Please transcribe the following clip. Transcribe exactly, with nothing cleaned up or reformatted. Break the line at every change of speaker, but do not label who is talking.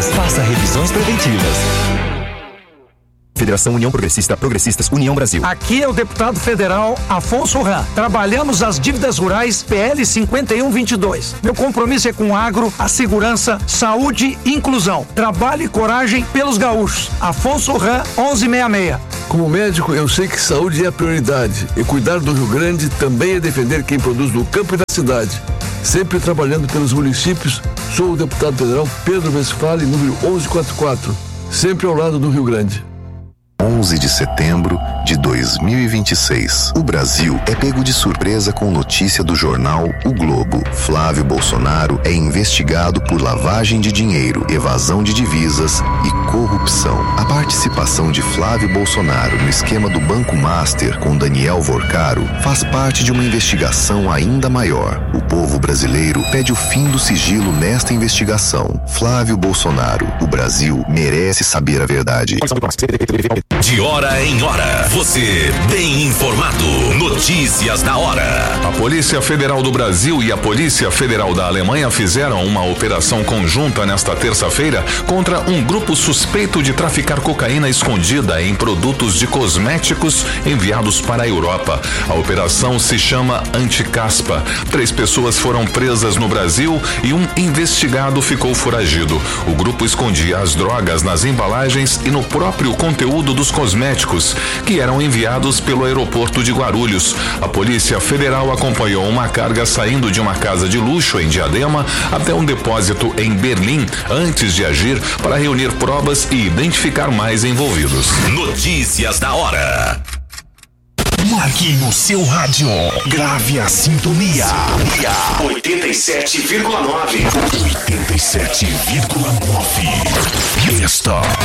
doenças. Faça revisões preventivas. Federação União Progressista, Progressistas, União Brasil.
Aqui é o deputado federal Afonso Ram. Trabalhamos as dívidas rurais P L cinquenta e um vinte e dois. Meu compromisso é com o agro, a segurança, saúde e inclusão. Trabalho e coragem pelos gaúchos. Afonso Ram, onze sessenta e seis.
Como médico, eu sei que saúde é a prioridade. E cuidar do Rio Grande também é defender quem produz no campo e na cidade. Sempre trabalhando pelos municípios, sou o deputado federal Pedro Westphalen, número onze quarenta e quatro. Sempre ao lado do Rio Grande.
onze de setembro de dois mil e vinte e seis. O Brasil é pego de surpresa com notícia do jornal O Globo. Flávio Bolsonaro é investigado por lavagem de dinheiro, evasão de divisas e corrupção. A participação de Flávio Bolsonaro no esquema do Banco Master com Daniel Vorcaro faz parte de uma investigação ainda maior. O povo brasileiro pede o fim do sigilo nesta investigação. Flávio Bolsonaro, o Brasil merece saber a verdade.
De hora em hora, você bem informado. Notícias da hora.
A Polícia Federal do Brasil e a Polícia Federal da Alemanha fizeram uma operação conjunta nesta terça-feira contra um grupo suspeito de traficar cocaína escondida em produtos de cosméticos enviados para a Europa. A operação se chama Anticaspa. Três pessoas foram presas no Brasil e um investigado ficou foragido. O grupo escondia as drogas nas embalagens e no próprio conteúdo dos cosméticos, que eram enviados pelo aeroporto de Guarulhos. A Polícia Federal acompanhou uma carga saindo de uma casa de luxo em Diadema até um depósito em Berlim, antes de agir para reunir provas e identificar mais envolvidos.
Notícias da hora.
Marque no seu rádio. Grave a sintonia.
oitenta e sete vírgula nove.
oitenta e sete vírgula nove. Esta